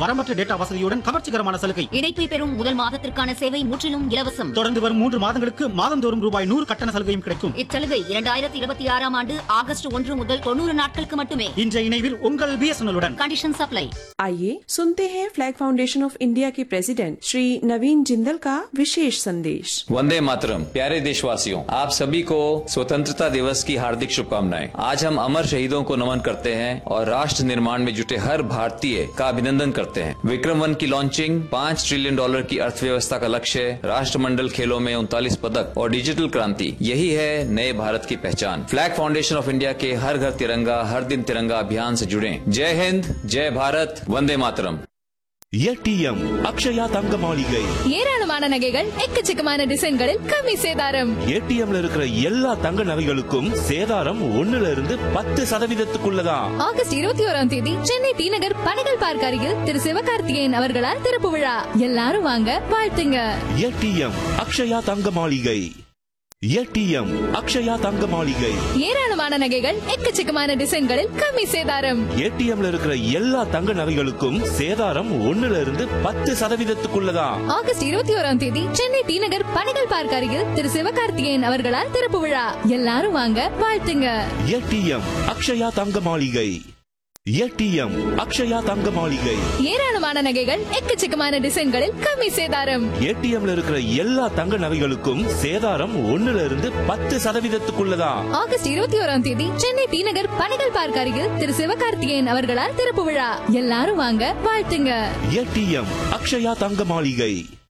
வரம்பற்ற டேட்டா வசதியுடன் கவர்ச்சிகரமான சலுகை. இணைப்பை பெறும் முதல் மாதத்திற்கான சேவை முற்றிலும் இலவசம். தொடர்ந்து வரும் 3 மாதங்களுக்கு மாதந்தோறும் ரூபாய் 100 கட்டண சலுகையும் கிடைக்கும். இச்சலுகை 2026 ஆண்டு ஆகஸ்ட் 1 முதல் 90 நாட்களுக்கு மட்டுமே. இன்றைய இணைவில் உங்கள் BSNL-உடன். Condition supply. आइए सुनते हैं फ्लैग फाउंडेशन ऑफ इंडिया के प्रेसिडेंट श्री नवीन जिंदल का विशेष संदेश। वंदे मातरम। प्यारे देशवासियों, आप सभी को स्वतंत्रता दिवस की हार्दिक शुभकामनाएं। आज हम अमर शहीदों को नमन करते हैं और राष्ट्र निर्माण में जुटे हर भारतीय का अभिनंदन करते हैं। विक्रम-1 की लॉन्चिंग, $5 ट्रिलियन की अर्थव्यवस्था का लक्ष्य, राष्ट्रमंडल खेलों में 39 पदक और डिजिटल क्रांति, यही है नए भारत की पहचान। फ्लैग फाउंडेशन ऑफ इंडिया के हर घर तिरंगा हर दिन तिरंगा अभियान से जुड़े। जय हिंद, जय भारत, वंदे मातरम। ATM அக்ஷயா தங்க மாளிகை. ஏராளமான நகைகள், எக்கச்சக்கமான டிசைன்களில் கம்மி சேதாரம். ATMல இருக்கிற எல்லா தங்க நகைகளுக்கும் சேதாரம் 1ல இருந்து 10% ஆகஸ்ட் 21ஆம் தேதி சென்னை டி நகர் பனகல் பார்க் அருகில் திரு சிவகார்த்திகேயன் அவர்களால் திறப்பு விழா. எல்லாரும் வாங்க, வாழ்த்துங்க. ATM அக்ஷயா தங்க மாளிகை. ATM அக்ஷயா தங்க மாளிகை. ஏராளமான நகைகள், எக்கச்சக்கமான டிசைன்களில் கம்மி சேதாரம். ATMல இருக்கிற எல்லா தங்க நகைகளுக்கும் சேதாரம் 1ல இருந்து 10% ஆகஸ்ட் 21ஆம் தேதி சென்னை டி நகர் பனகல் பார்க் அருகில் திரு சிவகார்த்திகேயன் அவர்களால் திறப்பு விழா. எல்லாரும் வாங்க, வாழ்த்துங்க. ATM அக்ஷயா தங்க மாளிகை. ATM அக்ஷயா தங்க மாளிகை. ஏராளமான நகைகள், எக்கச்சக்கமான டிசைன்களில் கம்மி சேதாரம். ATMல இருக்கிற எல்லா தங்க நகைகளுக்கும் சேதாரம் 1ல இருந்து 10% ஆகஸ்ட் 21ஆம் தேதி சென்னை டி நகர் பனகல் பார்க் அருகில் திரு சிவகார்த்திகேயன் அவர்களால் திறப்பு விழா. எல்லாரும் வாங்க, வாழ்த்துங்க. ATM அக்ஷயா தங்க மாளிகை.